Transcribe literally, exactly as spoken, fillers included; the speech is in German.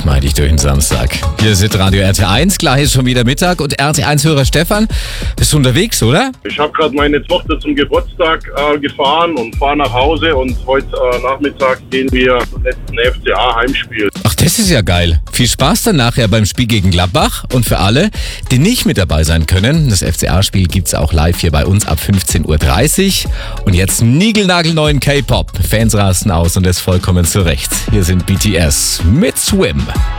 mal dich durch den Samstag. Hier ist Radio R T eins, gleich ist schon wieder Mittag und R T eins-Hörer Stefan, bist du unterwegs, oder? Ich habe gerade meine Tochter zum Geburtstag äh, gefahren und fahre nach Hause und heute äh, Nachmittag gehen wir zum letzten F C A-Heimspiel. Ach, das ist ja geil. Viel Spaß dann nachher beim Spiel gegen Gladbach und für alle, die nicht mit dabei sein können, das F C A-Spiel gibt's auch live hier bei uns ab fünfzehn Uhr dreißig und jetzt niegelnagelneuen K-Pop. Fans rasten aus und das vollkommen zu Recht. Hier sind B T S mit Swim.